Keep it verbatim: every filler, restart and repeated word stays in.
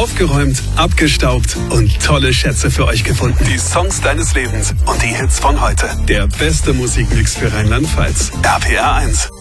Aufgeräumt, abgestaubt und tolle Schätze für euch gefunden. Die Songs deines Lebens und die Hits von heute. Der beste Musikmix für Rheinland-Pfalz. R P R eins.